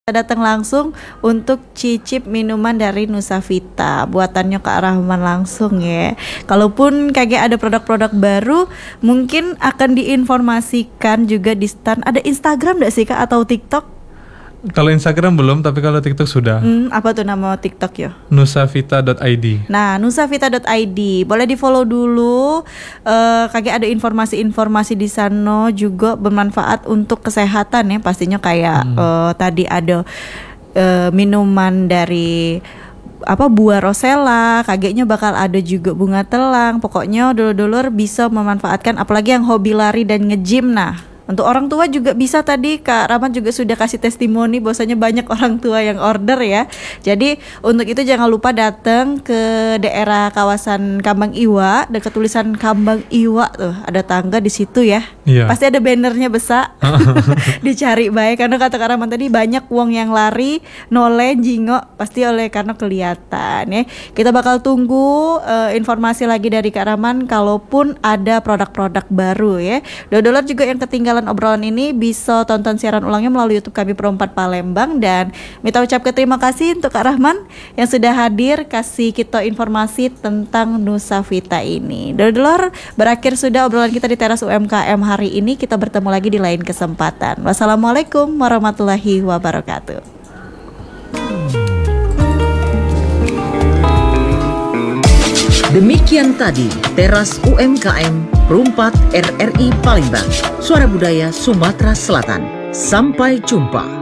datang langsung untuk cicip minuman dari Nusavita buatannya Kak Rahman langsung ya. Kalaupun kayak ada produk-produk baru mungkin akan diinformasikan juga di stand. Ada Instagram gak sih Kak atau TikTok? Kalau Instagram belum, tapi kalau TikTok sudah. Apa tuh nama TikTok ya? Nusavita.id. Nah, nusavita.id boleh di follow dulu. Kayak ada informasi-informasi di sana juga bermanfaat untuk kesehatan ya. Pastinya kayak tadi ada minuman dari buah rosella, kayaknya bakal ada juga bunga telang. Pokoknya dulur-dulur bisa memanfaatkan, apalagi yang hobi lari dan nge-gym. Nah, untuk orang tua juga bisa, tadi Kak Rahman juga sudah kasih testimoni bahwasanya banyak orang tua yang order ya. Jadi untuk itu jangan lupa datang ke daerah kawasan Kambang Iwa, dekat tulisan Kambang Iwa tuh ada tangga di situ ya. Iya. Pasti ada bannernya besar. Dicari baik karena kata Kak Rahman tadi banyak wong yang lari, nole jingok pasti oleh karena kelihatan ya. Kita bakal tunggu informasi lagi dari Kak Rahman kalaupun ada produk-produk baru ya. Dodolor juga yang ketinggalan obrolan ini bisa tonton siaran ulangnya melalui YouTube kami Pro4 Palembang, dan minta ucapkan terima kasih untuk Kak Rahman yang sudah hadir kasih kita informasi tentang Nusavita ini. Dodolor, berakhir sudah obrolan kita di teras UMKM hari ini. Kita bertemu lagi di lain kesempatan. Wassalamualaikum warahmatullahi wabarakatuh. Demikian tadi teras UMKM Pro4 RRI Palembang, Suara Budaya Sumatera Selatan. Sampai jumpa.